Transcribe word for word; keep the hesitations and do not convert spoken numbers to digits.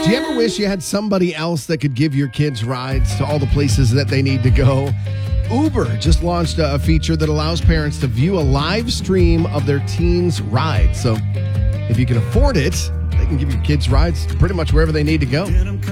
Do you ever wish you had somebody else that could give your kids rides to all the places that they need to go? Uber just launched a feature that allows parents to view a live stream of their teens' ride. So if you can afford it, they can give your kids rides pretty much wherever they need to go.